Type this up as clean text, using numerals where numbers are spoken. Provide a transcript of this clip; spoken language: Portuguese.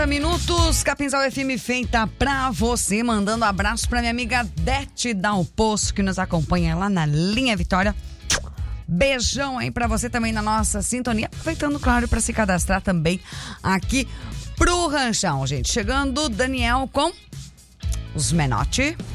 Minutos, Capinzal FM feita pra você, mandando abraço pra minha amiga Dete Dal Poço, que nos acompanha lá na Linha Vitória. Beijão aí pra você também na nossa sintonia, aproveitando, claro, pra se cadastrar também aqui pro Ranchão, gente. Chegando Daniel com os Menotti.